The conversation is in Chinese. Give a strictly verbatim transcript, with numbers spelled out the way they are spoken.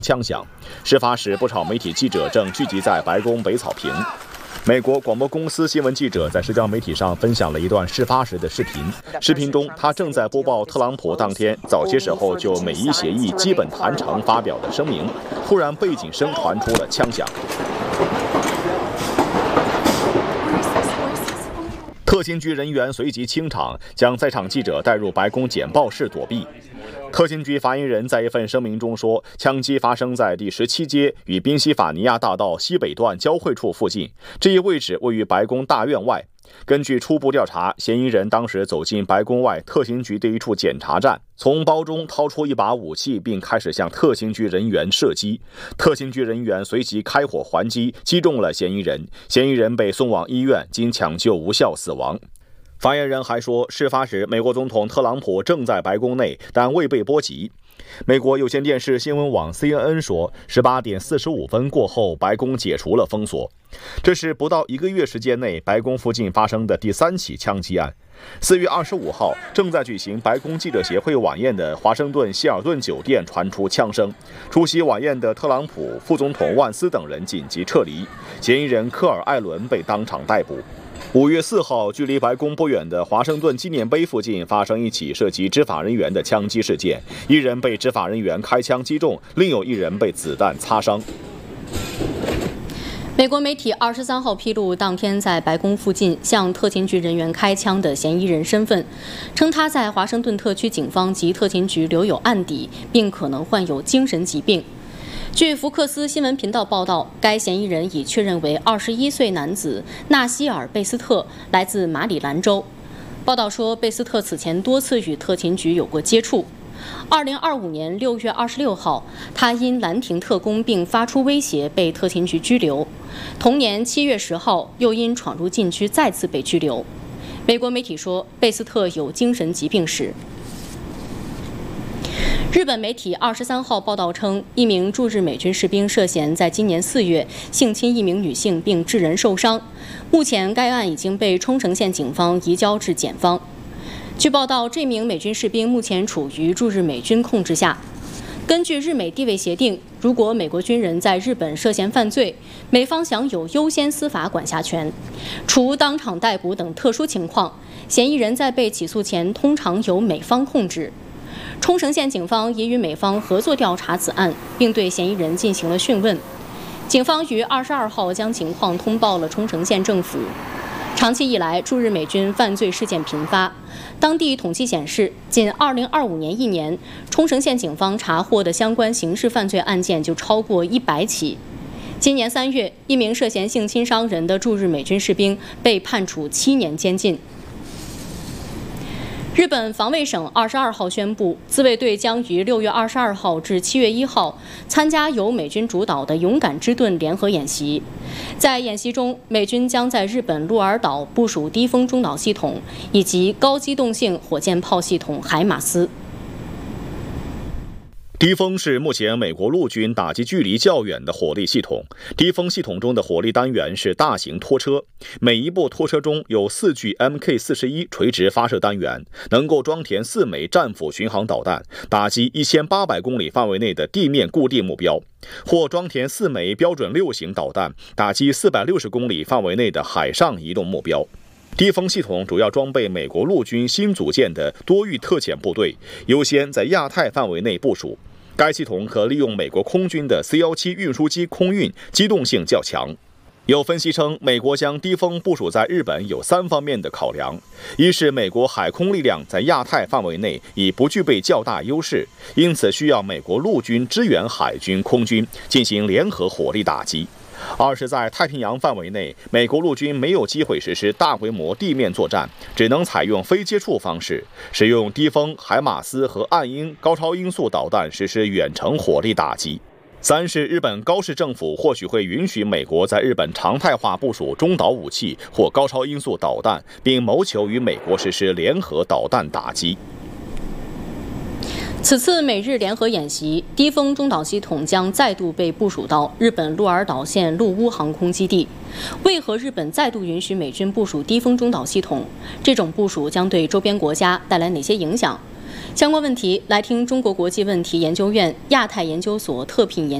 枪响。事发时，不少媒体记者正聚集在白宫北草坪。美国广播公司新闻记者在社交媒体上分享了一段事发时的视频。视频中，他正在播报特朗普当天早些时候就美伊协议基本谈成发表的声明，突然背景声传出了枪响。特勤局人员随即清场，将在场记者带入白宫简报室躲避。特勤局发言人在一份声明中说，枪击发生在第十七街与宾夕法尼亚大道西北段交汇处附近，这一位置位于白宫大院外。根据初步调查，嫌疑人当时走进白宫外特勤局的一处检查站，从包中掏出一把武器，并开始向特勤局人员射击。特勤局人员随即开火还击，击中了嫌疑人。嫌疑人被送往医院，经抢救无效死亡。发言人还说，事发时美国总统特朗普正在白宫内，但未被波及。美国有线电视新闻网 C N N 说，十八点四十五分过后，白宫解除了封锁。这是不到一个月时间内白宫附近发生的第三起枪击案。四月二十五号，正在举行白宫记者协会晚宴的华盛顿希尔顿酒店传出枪声。出席晚宴的特朗普、副总统万斯等人紧急撤离，嫌疑人科尔·艾伦被当场逮捕。五月四号，距离白宫不远的华盛顿纪念碑附近发生一起涉及执法人员的枪击事件，一人被执法人员开枪击中，另有一人被子弹擦伤。 美国媒体二十三号披露，当天在白宫附近向特勤局人员开枪的嫌疑人身份，称他在华盛顿特区警方及特勤局留有案底，并可能患有精神疾病。据福克斯新闻频道报道，该嫌疑人已确认为二十一岁男子纳西尔·贝斯特，来自马里兰州。报道说，贝斯特此前多次与特勤局有过接触。二零二五年六月二十六号，他因拦停特工并发出威胁被特勤局拘留。同年七月十号，又因闯入禁区再次被拘留。美国媒体说，贝斯特有精神疾病史。日本媒体二十三号报道称，一名驻日美军士兵涉嫌在今年四月性侵一名女性并致人受伤。目前，该案已经被冲绳县警方移交至检方。据报道，这名美军士兵目前处于驻日美军控制下。根据日美地位协定，如果美国军人在日本涉嫌犯罪，美方享有优先司法管辖权。除当场逮捕等特殊情况，嫌疑人在被起诉前通常由美方控制。冲绳县警方已与美方合作调查此案，并对嫌疑人进行了讯问。警方于二十二号将情况通报了冲绳县政府。长期以来，驻日美军犯罪事件频发。当地统计显示，仅二零二五年一年，冲绳县警方查获的相关刑事犯罪案件就超过一百起。今年三月，一名涉嫌性侵伤人的驻日美军士兵被判处七年监禁。日本防卫省二十二号宣布，自卫队将于六月二十二号至七月一号参加由美军主导的“勇敢之盾”联合演习。在演习中，美军将在日本鹿儿岛部署低风中导系统以及高机动性火箭炮系统海马斯。 低风是目前美国陆军打击距离较远的火力系统。低风系统中的火力单元是大型拖车，每一部拖车中有四具 M K 四十一 垂直发射单元，能够装填四枚战斧巡航导弹，打击一千八百公里范围内的地面固定目标，或装填四枚标准六型导弹，打击四百六十公里范围内的海上移动目标。低风系统主要装备美国陆军新组建的多域特遣部队，优先在亚太范围内部署。该系统可利用美国空军的 C 十七 运输机空运，机动性较强。有分析称，美国将低风部署在日本有三方面的考量：一是美国海空力量在亚太范围内已不具备较大优势，因此需要美国陆军支援海军、空军进行联合火力打击；二是在太平洋范围内，美国陆军没有机会实施大规模地面作战，只能采用非接触方式，使用低风、海马斯和暗鹰高超音速导弹实施远程火力打击；三是日本高市政府或许会允许美国在日本常态化部署中岛武器或高超音速导弹，并谋求与美国实施联合导弹打击。 此次美日联合演习，低风中导系统将再度被部署到日本鹿儿岛县陆屋航空基地。为何日本再度允许美军部署低风中导系统？这种部署将对周边国家带来哪些影响？ 相关问题，来听中国国际问题研究院亚太研究所特聘研。